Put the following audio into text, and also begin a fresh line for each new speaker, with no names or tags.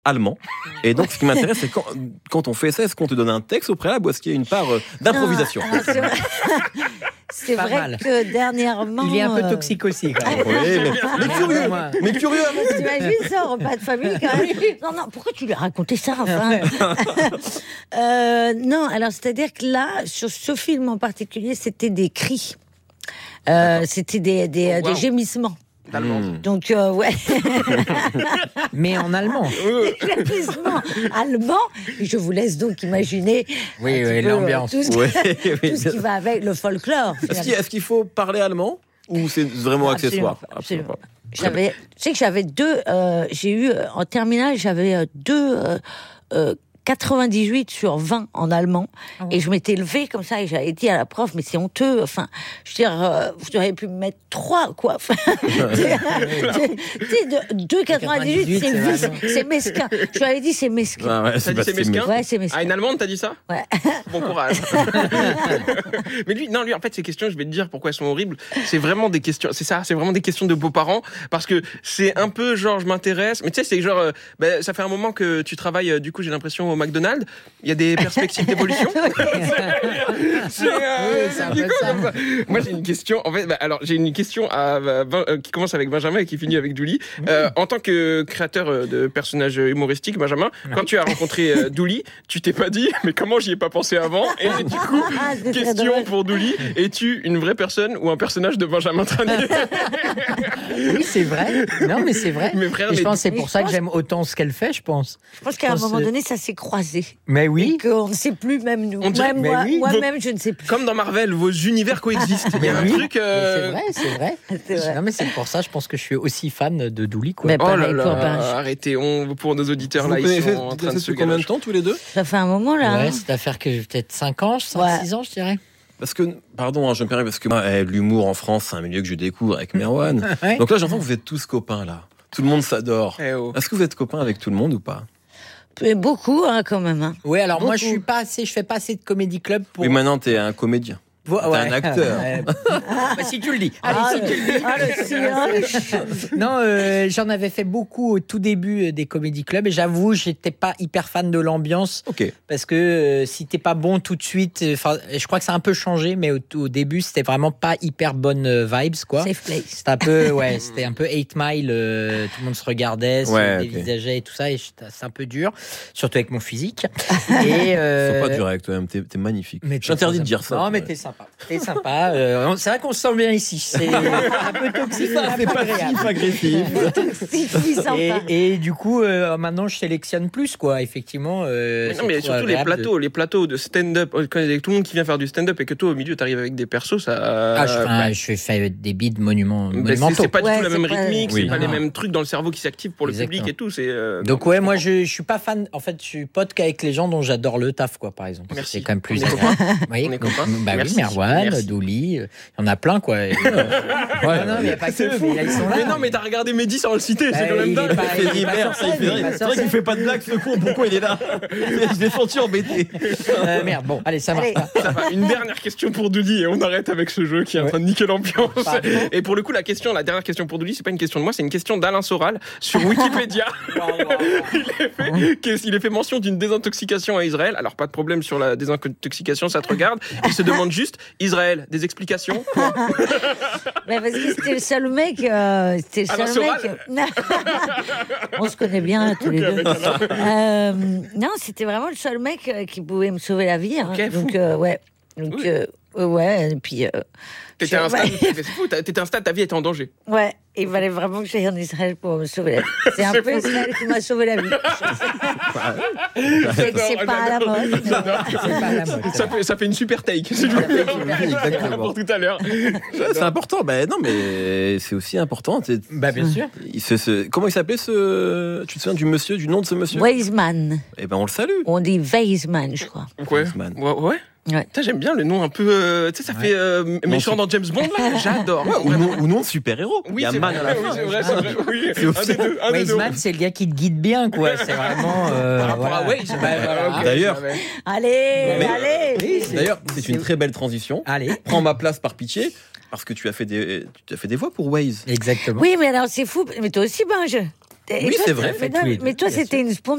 allemand. Et donc, ce qui m'intéresse, c'est quand on fait ça, est-ce qu'on te donne un texte au préalable ou est-ce qu'il y a une part d'improvisation?
Non, c'est vrai que dernièrement...
Il est un peu toxique aussi, quand même.
Oui, mais curieux.
T'imagines ça, un repas de famille, quand même? Non, pourquoi tu lui as raconté ça, enfin? Non, alors, c'est-à-dire que là, sur ce film en particulier, c'était des cris. C'était des gémissements. Donc, ouais.
Mais en allemand.
Des gémissements allemands. Et je vous laisse donc imaginer
l'ambiance.
Tout ce qui va avec le folklore.
Est-ce qu'il faut parler allemand ou c'est vraiment accessoire?
Absolument. Tu sais que j'avais j'ai eu, en terminale, j'avais 98 sur 20 en allemand. Et je m'étais levée comme ça et j'avais dit à la prof, mais c'est honteux. Enfin, je veux dire, vous auriez pu me mettre 3, quoi. Enfin, tu sais, 2,98, c'est mesquin. Je lui avais dit, c'est mesquin.
Ah ouais, c'est mesquin.
Ouais, c'est mesquin.
Ah, une Allemande, t'as dit ça?
Ouais.
Bon courage. Mais lui, en fait, ces questions, je vais te dire pourquoi elles sont horribles. C'est vraiment des questions, c'est vraiment des questions de beaux-parents. Parce que c'est un peu genre, je m'intéresse. Mais tu sais, c'est genre, ça fait un moment que tu travailles, du coup, j'ai l'impression, au McDonald's. Il y a des perspectives d'évolution. C'est un peu ça. Moi, j'ai une question. En fait, j'ai une question qui commence avec Benjamin et qui finit avec Douli. En tant que créateur de personnages humoristiques, Benjamin, quand tu as rencontré Douli, tu t'es pas dit, mais comment j'y ai pas pensé avant? Et du coup, question pour Douli, es-tu une vraie personne ou un personnage de Benjamin Tranier?
Oui, c'est vrai. Non, mais c'est vrai.
Mais frère,
je pense que c'est pour ça que j'aime autant ce qu'elle fait, je pense.
Je pense qu'à un moment donné, ça s'est croisé.
Mais oui.
Et qu'on ne sait plus, même nous. Moi-même, je ne sais plus.
Comme dans Marvel, vos univers coexistent. Il y a un truc.
C'est vrai. Non, mais c'est pour ça, je pense que je suis aussi fan de Douli, quoi.
Mais
oh là là, arrêtez, pour nos auditeurs, là, ils sont en train de se
combien de temps, tous les deux?
Ça fait un moment, là.
Ouais, cette affaire que j'ai peut-être 5 ans, 6 ans, je dirais.
Parce que, pardon, je me permets, parce que l'humour en France, c'est un milieu que je découvre avec Merwan. Ouais. Donc là, j'entends que vous êtes tous copains, là. Tout le monde s'adore. Est-ce que vous êtes copains avec tout le monde ou pas?
Beaucoup, quand même. Hein.
Oui, alors moi, je fais pas assez de comédie club pour...
Oui, maintenant, t'es un comédien. T'es un acteur.
Si tu le dis. Non, j'en avais fait beaucoup au tout début des comédie clubs et j'avoue, j'étais pas hyper fan de l'ambiance.
Okay.
Parce que si t'es pas bon tout de suite, je crois que ça a un peu changé, mais au début, c'était vraiment pas hyper bonne vibes, quoi.
Safe place.
C'était un peu, c'était un peu 8 Mile, tout le monde se regardait, se dévisageait et tout ça, et c'est un peu dur, surtout avec mon physique. Et
c'est pas dur avec toi-même, t'es magnifique. J'interdis de dire ça.
Non, mais t'es sympa. C'est sympa. C'est vrai qu'on se sent bien ici. C'est un peu toxique,
c'est pas agressif.
Et du coup, maintenant, je sélectionne plus, quoi. Effectivement.
Non, mais surtout les plateaux de stand-up. Quand il y a tout le monde qui vient faire du stand-up et que toi, au milieu, t'arrives avec des persos, ça.
Je fais des beats monumentaux.
C'est pas du tout la même rythmique, c'est pas les mêmes trucs dans le cerveau qui s'activent pour le public et tout.
Donc moi, je suis pas fan. En fait, je suis pote qu'avec les gens dont j'adore le taf, quoi, par exemple.
Merci.
C'est quand même plus.
On est copains.
Bah oui, Merwan, Douli, il y en a plein, quoi. Non, mais il n'y a pas que eux, mais ils sont là.
Mais non, mais t'as regardé Mehdi sans le citer, c'est quand même dingue.
C'est vrai qu'il fait pas de blagues, ce con, pourquoi il est là? Je l'ai senti embêté.
Merde, bon, allez, ça marche pas.
Une dernière question pour Douli et on arrête avec ce jeu qui est en train de niquer l'ambiance. Et pour le coup, la dernière question pour Douli, c'est pas une question de moi, c'est une question d'Alain Soral sur Wikipédia. Il est fait mention d'une désintoxication à Israël. Alors, pas de problème sur la désintoxication, ça te regarde. Il se demande juste, Israël, des explications?
Mais parce que c'était le seul mec. On se connaît bien tous les deux. Non, c'était vraiment le seul mec qui pouvait me sauver la vie. Hein. Donc, et puis.
T'étais un stade, ta vie était en danger.
Ouais, il fallait vraiment que j'aille en Israël pour me sauver la vie. C'est un peu Israël qui m'a sauvé la vie. C'est pas à la mode.
Ça fait une super take. Pour tout à l'heure.
C'est important. Non, mais c'est aussi important.
Bien sûr.
Comment il s'appelait tu te souviens du nom de ce monsieur?
Weizmann.
Eh ben, on le salue.
On dit Weizmann, je crois.
Ouais. Putain, j'aime bien le nom un peu. Tu sais, ça fait méchant dans James Bond, là. J'adore.
Ou nom de super-héros.
Oui,
il y a Man à la fin.
C'est vrai. Oui.
Weizmann, c'est le gars qui te guide bien, quoi. C'est vraiment.
Par rapport à Waze.
D'ailleurs.
Allez.
D'ailleurs, c'est une très belle transition.
Allez.
Prends ma place par pitié. Parce que tu as fait des voix pour Waze.
Exactement.
Oui, mais alors c'est fou. Mais toi aussi, Benj.
Oui, c'est vrai.
Mais toi, c'était une spontanéité.